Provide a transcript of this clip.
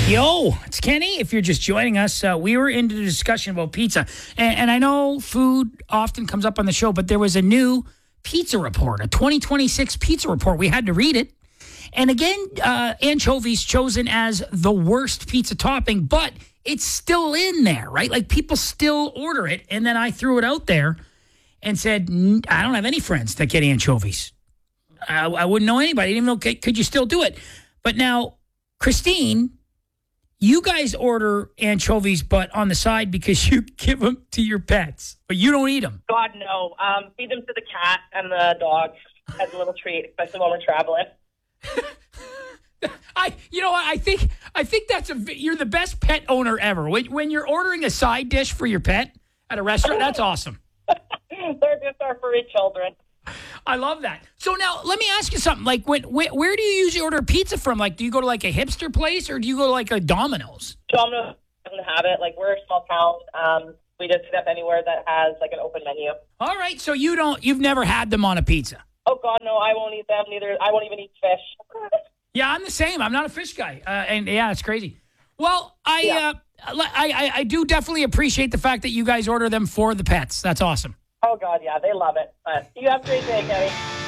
Yo, it's Kenny. If you're just joining us, we were into the discussion about pizza. And I know food often comes up on the show, but there was a new pizza report, a 2026 pizza report. We had to read it. And again, anchovies chosen as the worst pizza topping, but it's still in there, right? Like people still order it. And then I threw it out there and said, I don't have any friends that get anchovies. I wouldn't know anybody. I didn't even know, could you still do it? But now, Christine, you guys order anchovies, but on the side because you give them to your pets, but you don't eat them. God, no. Feed them to the cat and the dog as a little treat, especially when we're traveling. I think you're the best pet owner ever. When you're ordering a side dish for your pet at a restaurant, that's awesome. They're just our furry children. I love that. So now let me ask you something. Like, where do you usually order pizza from? Like, do you go to like a hipster place or do you go to like a Domino's? Domino's doesn't have it. Like, we're a small town. We just hit up anywhere that has like an open menu. All right. So you've never had them on a pizza? Oh God, no! I won't eat them. Neither. I won't even eat fish. Yeah, I'm the same. I'm not a fish guy, and yeah, it's crazy. Well, I do definitely appreciate the fact that you guys order them for the pets. That's awesome. Oh God, yeah, they love it. But you have a great day, Kenny.